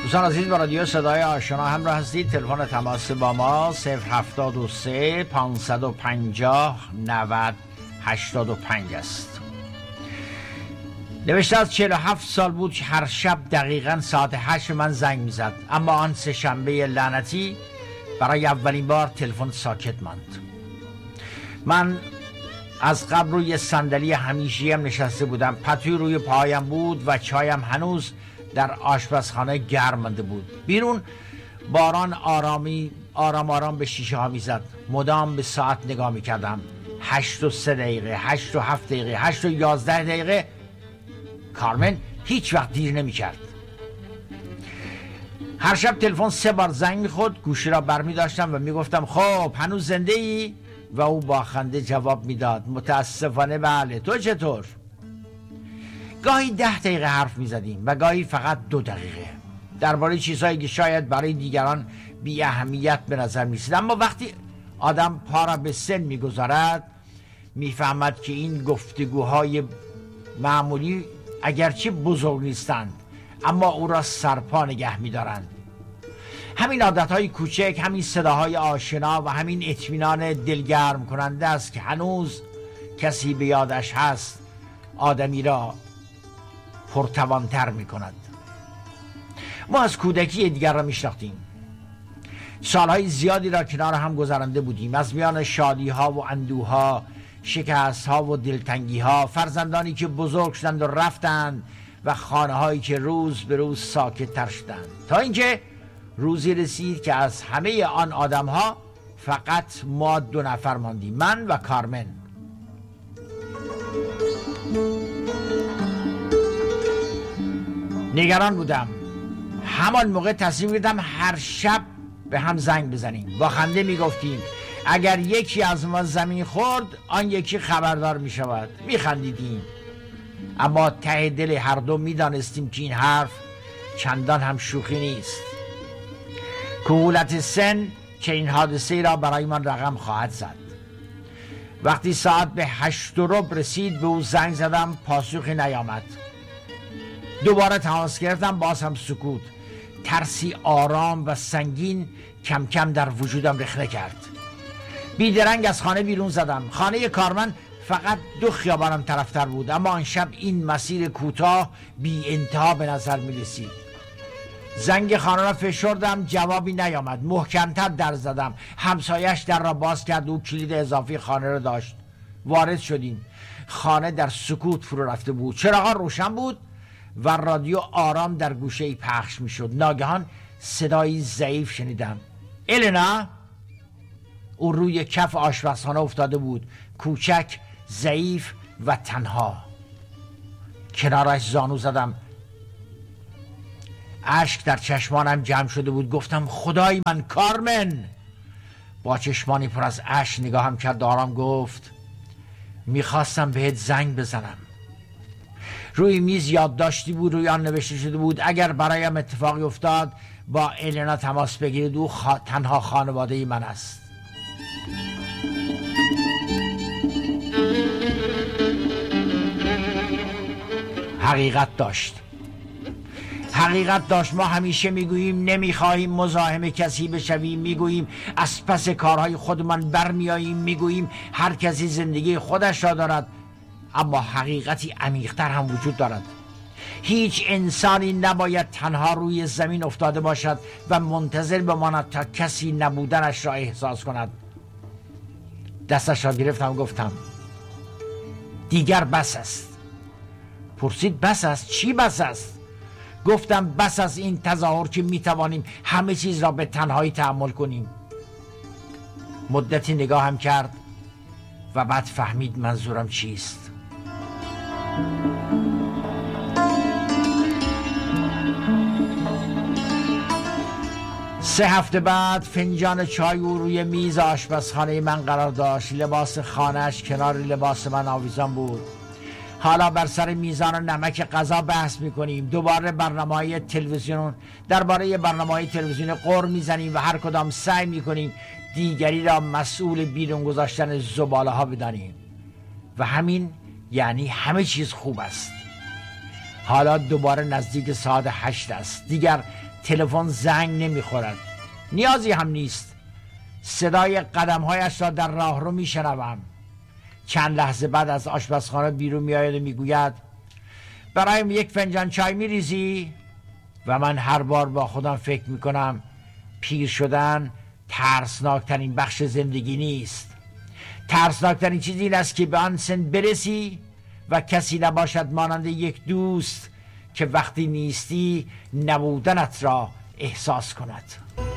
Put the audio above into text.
دوستان عزیز، با رادیو صدای آشنا همراه هستید. تلفن تماس با ما 073 550 90 85 است. نوشته از 47 سال بود که هر شب دقیقاً ساعت 8 من زنگ میزد، اما آن سه شنبه لعنتی برای اولین بار تلفن ساکت ماند. من از قبل روی صندلی همیشه‌ام نشسته بودم، پتوی روی پایم بود و چایم هنوز در آشپزخانه گرم مانده بود. بیرون باران آرام به شیشه ها میزد. مدام به ساعت نگاه میکردم. 8 و 3 دقیقه، 8 و 7 دقیقه، 8 و 11 دقیقه. کارمن هیچ وقت دیر نمیکرد. هر شب تلفن 3 بار زنگ میخورد. گوشی را برمی داشتم و میگفتم خب هنوز زنده ای؟ و او با خنده جواب میداد متاسفانه بله، تو چطور؟ گاهی 10 دقیقه حرف میزدیم و گاهی فقط 2 دقیقه درباره چیزهایی که شاید برای دیگران بی اهمیت به نظر میرسید، اما وقتی آدم پا را به سن میگذارد میفهمد که این گفتگوهای معمولی اگرچه بزرگ نیستند اما او را سرپا نگه میدارند. همین عادتهای کوچک، همین صداهای آشنا و همین اطمینان دلگرم کننده است که هنوز کسی به یادش هست آدمی را پرتوانتر می کند. ما از کودکی دیگر را می شناختیم. سالهای زیادی را کنار هم گذرانده بودیم. از میان شادی ها و اندوه ها، شکست ها و دلتنگی ها، فرزندانی که بزرگ شدند و رفتند و خانه هایی که روز به روز ساکت تر شدند، تا اینکه روزی رسید که از همه آن آدم ها فقط ما 2 نفر ماندیم، من و کارمن. نگران بودم. همان موقع تصمیم گرفتم هر شب به هم زنگ بزنیم. با خنده میگفتیم اگر یکی از ما زمین خورد آن یکی خبردار می شود. می خندیدیم، اما ته دل هر دو می دانستیم که این حرف چندان هم شوخی نیست. کهولت سن که این حادثه را برای من رقم خواهد زد. وقتی ساعت به 8:15 رسید به او زنگ زدم، پاسخی نیامد. دوباره تماس گرفتم، باز هم سکوت. ترسی آرام و سنگین کم کم در وجودم رخنه کرد. بیدرنگ از خانه بیرون زدم. خانه کارمن فقط 2 خیابانم طرفتر بود، اما آن شب این مسیر کوتاه بی انتها به نظر می رسید. زنگ خانه را فشردم، جوابی نیامد. محکمتر در زدم. همسایش در را باز کرد. او کلید اضافی خانه را داشت. وارد شدیم. خانه در سکوت فرو رفته بود. چراغ روشن بود و رادیو آرام در گوشه‌ای پخش میشد. ناگهان صدایی ضعیف شنیدم. النا. او روی کف آشپزخانه افتاده بود، کوچک، ضعیف و تنها. کنارش زانو زدم. اشک در چشمانم جمع شده بود. گفتم خدای من، کارمن. با چشمانی پر از اشک نگاهم کرد. آرام گفت میخواستم بهت زنگ بزنم. روی میز یادداشتی بود، روی آن نوشته شده بود اگر برایم اتفاقی افتاد با النا تماس بگیرید، او تنها خانواده من است. حقیقت داشت. ما همیشه میگوییم نمیخواهیم مزاحم کسی بشویم، میگوییم از پس کارهای خودمان برمیاییم، میگوییم هر کسی زندگی خودش را دارد، اما حقیقتی عمیق‌تر هم وجود دارد. هیچ انسانی نباید تنها روی زمین افتاده باشد و منتظر بماند تا کسی نبودنش را احساس کند. دستش را گرفتم، گفتم دیگر بس است. پرسید بس است؟ چی بس است؟ گفتم بس از این تظاهر که میتوانیم همه چیز را به تنهایی تحمل کنیم. مدتی نگاهم کرد و بعد فهمید منظورم چیست. سه هفته بعد فنجان چای او روی میز آشپزخانه من قرار داشت. لباس خانه‌اش کنار لباس من آویزان بود. حالا بر سر میزان نمک غذا بحث میکنیم. درباره برنامه‌های تلویزیونی قر میزنیم و هر کدام سعی میکنیم دیگری را مسئول بیرون گذاشتن زباله ها بدانیم. و همین یعنی همه چیز خوب است. حالا دوباره نزدیک ساعت 8 است. دیگر تلفن زنگ نمیخورد، نیازی هم نیست. صدای قدمهایش را در راهرو میشنوم. چند لحظه بعد از آشپزخانه بیرون میآید و میگوید برایم یک فنجان چای میریزی؟ و من هر بار با خودم فکر میکنم پیر شدن ترسناکترین بخش زندگی نیست. ترسناکترین چیزی این است که به آن سن برسی و کسی نباشد مانند یک دوست که وقتی نیستی نبودنت را احساس کند.